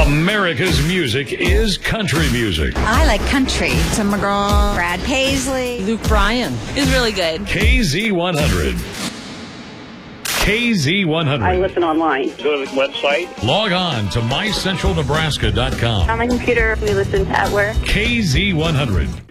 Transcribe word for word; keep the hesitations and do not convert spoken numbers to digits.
America's music is country music. I like country. Tim McGraw, Brad Paisley, Luke Bryan is really good. K Z one hundred. K Z one hundred. I listen online. Go to the website. Log on to my central nebraska dot com. On my computer, we listen at work. K Z one hundred.